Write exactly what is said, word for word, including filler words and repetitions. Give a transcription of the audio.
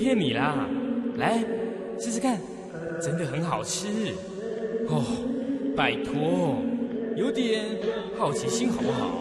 骗你啦！来，试试看，真的很好吃哦。拜托，有点好奇心好不好？